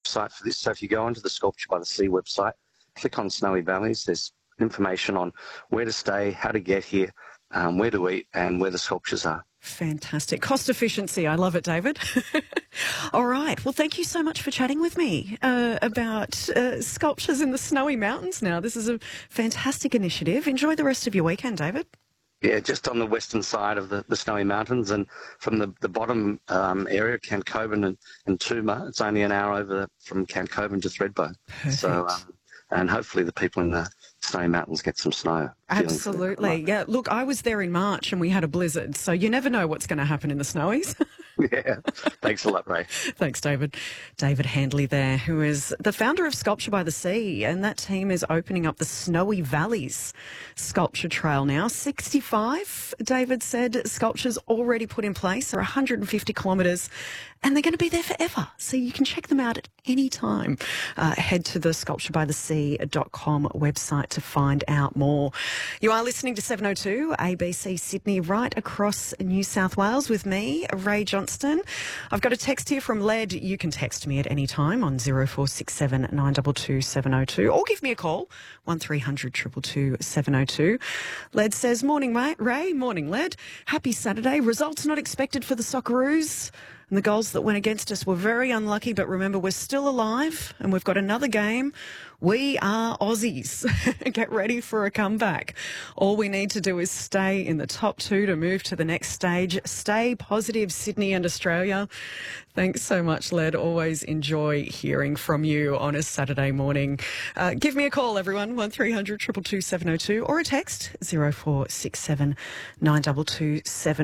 website for this. So if you go onto the Sculpture by the Sea website, click on Snowy Valleys, there's information on where to stay, how to get here, where to eat and where the sculptures are. Fantastic. Cost efficiency. I love it, David. All right. Well, thank you so much for chatting with me about sculptures in the Snowy Mountains now. This is a fantastic initiative. Enjoy the rest of your weekend, David. Yeah, just on the western side of the Snowy Mountains, and from the bottom area, Cancoban and Tooma, it's only an hour over from Cancoban to Thredbo. Perfect. So, and hopefully the people in the Snowy Mountains get some snow. Absolutely. Yeah, look, I was there in March and we had a blizzard, so you never know what's going to happen in the snowies. Yeah. Thanks a lot, Ray. Thanks, David. David Handley there, who is the founder of Sculpture by the Sea, and that team is opening up the Snowy Valleys Sculpture Trail now. 65, David said, sculptures already put in place. They're 150 kilometres and they're going to be there forever. So you can check them out at any time. Head to the sculpturebythesea.com website to find out more. You are listening to 702 ABC Sydney, right across New South Wales with me, Ray Johnston. I've got a text here from Led. You can text me at any time on 0467 922 702 or give me a call, 1300 222 702. Led says, morning, Ray. Morning, Led. Happy Saturday. Results not expected for the Socceroos. And the goals that went against us were very unlucky, but remember, we're still alive and we've got another game. We are Aussies. Get ready for a comeback. All we need to do is stay in the top two to move to the next stage. Stay positive, Sydney and Australia. Thanks so much, Led. Always enjoy hearing from you on a Saturday morning. Give me a call, everyone, 1300 222 702 or a text 0467 922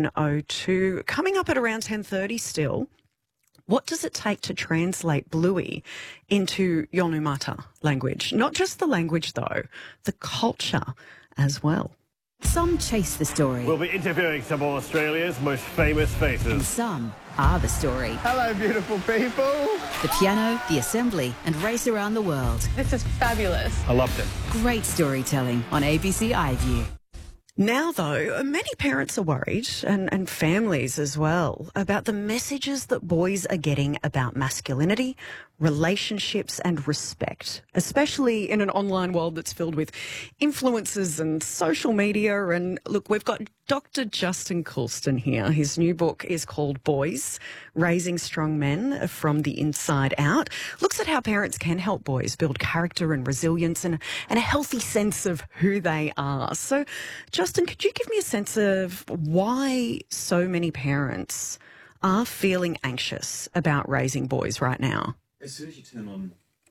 702. Coming up at around 10:30 still. What does it take to translate Bluey into Yolngu language? Not just the language, though, the culture as well. Some chase the story. We'll be interviewing some of Australia's most famous faces. And some are the story. Hello, beautiful people. The piano, the assembly, and race around the world. This is fabulous. I loved it. Great storytelling on ABC iView. Now, though, many parents are worried, and families as well, about the messages that boys are getting about masculinity, relationships and respect, especially in an online world that's filled with influencers and social media. And look, we've got Dr. Justin Coulston here. His new book is called Boys, Raising Strong Men from the Inside Out. Looks at how parents can help boys build character and resilience and a healthy sense of who they are. So, Justin, could you give me a sense of why so many parents are feeling anxious about raising boys right now? As soon as you turn on,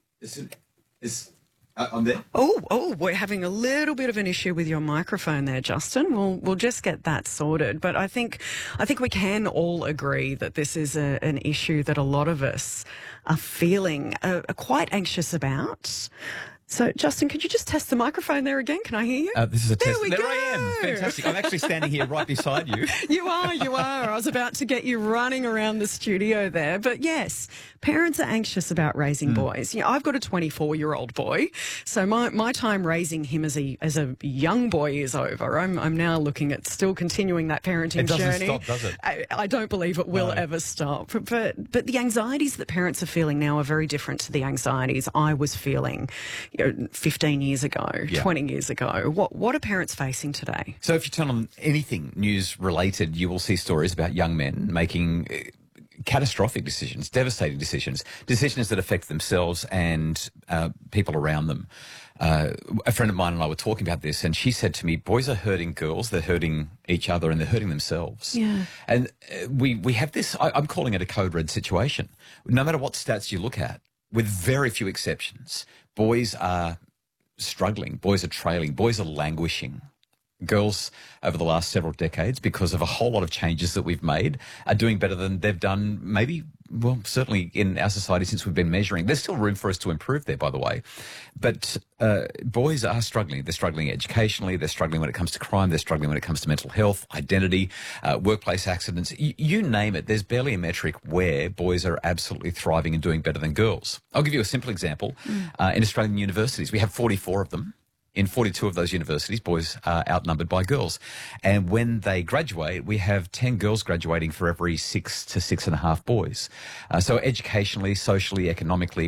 I'm there. Oh, we're having a little bit of an issue with your microphone there, Justin. We'll just get that sorted. But I think we can all agree that this is an issue that a lot of us are feeling quite anxious about. So, Justin, could you just test the microphone there again? Can I hear you? This is a test. There I am. Fantastic. I'm actually standing here right beside you. You are. I was about to get you running around the studio there. But yes, parents are anxious about raising boys. You know, I've got a 24-year-old boy, so my time raising him as a young boy is over. I'm now looking at still continuing that parenting journey. It doesn't stop, does it? I don't believe it will ever stop. But the anxieties that parents are feeling now are very different to the anxieties I was feeling 15 years ago, 20 years ago. What are parents facing today? So if you turn on anything news related, you will see stories about young men making catastrophic decisions, devastating decisions that affect themselves and people around them. A friend of mine and I were talking about this, and she said to me, boys are hurting girls, they're hurting each other, and they're hurting themselves. Yeah. And we have this, I'm calling it a code red situation. No matter what stats you look at, with very few exceptions, boys are struggling, boys are trailing, boys are languishing. Girls over the last several decades, because of a whole lot of changes that we've made, are doing better than they've done maybe, well, certainly in our society since we've been measuring. There's still room for us to improve there, by the way. But boys are struggling. They're struggling educationally. They're struggling when it comes to crime. They're struggling when it comes to mental health, identity, workplace accidents. You name it. There's barely a metric where boys are absolutely thriving and doing better than girls. I'll give you a simple example. In Australian universities, we have 44 of them. In 42 of those universities, boys are outnumbered by girls. And when they graduate, we have 10 girls graduating for every 6 to 6.5 boys. So educationally, socially, economically,